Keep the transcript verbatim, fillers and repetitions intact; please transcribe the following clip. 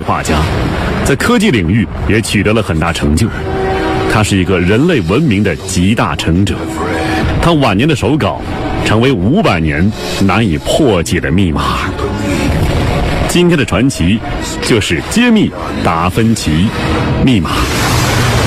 画家，在科技领域也取得了很大成就。他是一个人类文明的集大成者，他晚年的手稿成为五百年难以破解的密码。今天的传奇就是揭秘达芬奇密码。